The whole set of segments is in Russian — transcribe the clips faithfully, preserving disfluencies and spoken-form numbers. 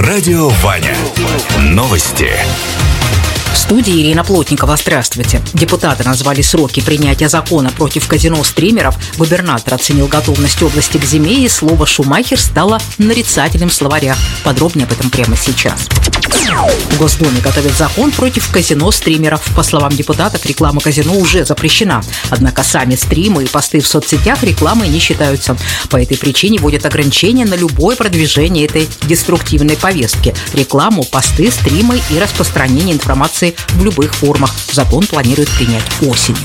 Радио Ваня. Новости. В студии Ирина Плотникова. Здравствуйте. Депутаты назвали сроки принятия закона против казино-стримеров. Губернатор оценил готовность области к зиме, и слово «Шумахер» стало нарицательным в словарях. Подробнее об этом прямо сейчас. В Госдуме готовят закон против казино-стримеров. По словам депутатов, реклама казино уже запрещена. Однако сами стримы и посты в соцсетях рекламой не считаются. По этой причине вводят ограничения на любое продвижение этой деструктивной повестки. Рекламу, посты, стримы и распространение информации в любых формах. Закон планируют принять осенью.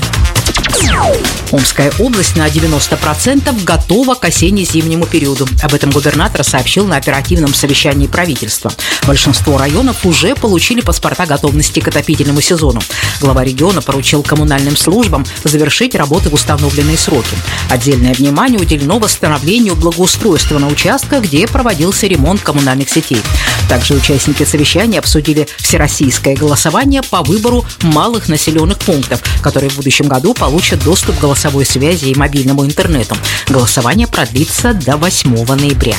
Омская область на девяносто процентов готова к осенне-зимнему периоду. Об этом губернатор сообщил на оперативном совещании правительства. Большинство районов уже получили паспорта готовности к отопительному сезону. Глава региона поручил коммунальным службам завершить работы в установленные сроки. Отдельное внимание уделено восстановлению благоустройства на участках, где проводился ремонт коммунальных сетей. Также участники совещания обсудили всероссийское голосование по выбору малых населенных пунктов, которые в будущем году получат доступ к голосовой связи и мобильному интернету. Голосование продлится до восьмого ноября.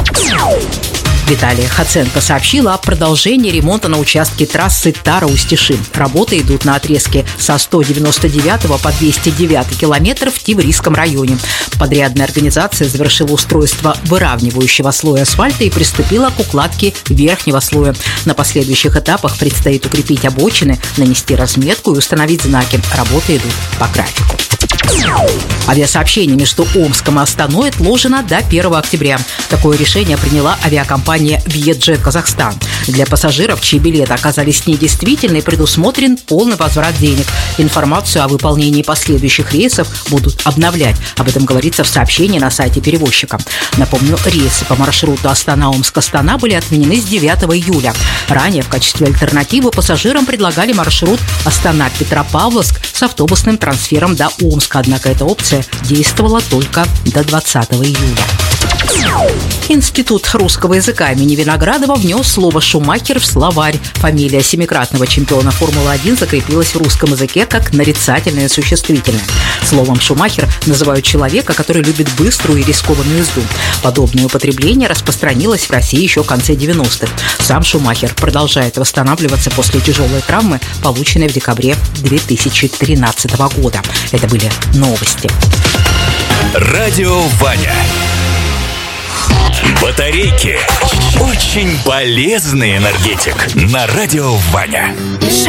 Виталия Хоценко сообщила о продолжении ремонта на участке трассы Тара-Устишим. Работы идут на отрезке со сто девяносто девятого по двести девятый километр в Тиврийском районе. Подрядная организация завершила устройство выравнивающего слоя асфальта и приступила к укладке верхнего слоя. На последующих этапах предстоит укрепить обочины, нанести разметку и установить знаки. Работы идут по графику. Авиасообщение между Омском и Астаной отложено до первого октября. Такое решение приняла авиакомпания «Вьетджет Казахстан». Для пассажиров, чьи билеты оказались недействительны, предусмотрен полный возврат денег. Информацию о выполнении последующих рейсов будут обновлять. Об этом говорится в сообщении на сайте перевозчика. Напомню, рейсы по маршруту Астана-Омск-Астана были отменены с девятого июля. Ранее в качестве альтернативы пассажирам предлагали маршрут Астана-Петропавловск с автобусным трансфером до Омска. Однако эта опция действовала только до двадцатого июля. Институт русского языка имени Виноградова внес слово «Шумахер» в словарь. Фамилия семикратного чемпиона Формулы-один закрепилась в русском языке как нарицательное существительное. Словом «Шумахер» называют человека, который любит быструю и рискованную езду. Подобное употребление распространилось в России еще в конце девяностых. Сам Шумахер продолжает восстанавливаться после тяжелой травмы, полученной в декабре две тысячи тринадцатого года. Это были новости. Радио Ваня. Батарейки. Очень полезный энергетик на Радио Ваня.